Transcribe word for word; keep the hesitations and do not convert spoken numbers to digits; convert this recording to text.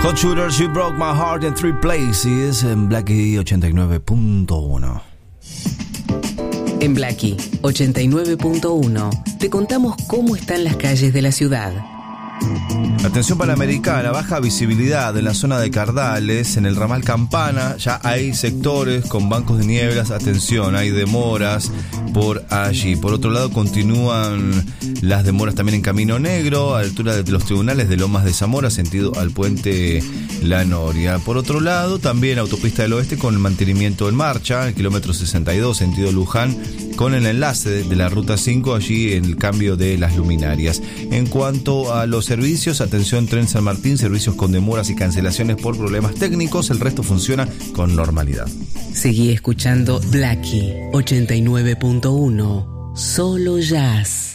Hot Shooters, You Broke My Heart in Three Places en Blackie ochenta y nueve punto uno. En Blackie ochenta y nueve punto uno te contamos cómo están las calles de la ciudad. Atención Panamericana, baja visibilidad en la zona de Cardales, en el ramal Campana, ya hay sectores con bancos de nieblas, atención, hay demoras por allí. Por otro lado, continúan las demoras también en Camino Negro, a la altura de los tribunales de Lomas de Zamora, sentido al puente La Noria. Por otro lado, también autopista del oeste con el mantenimiento en marcha, el kilómetro sesenta y dos, sentido Luján, con el enlace de, de la ruta cinco, allí en el cambio de las luminarias. En cuanto a los servicios, atención Tren San Martín, servicios con demoras y cancelaciones por problemas técnicos, el resto funciona con normalidad. Seguí escuchando Blackie ochenta y nueve punto uno, solo jazz.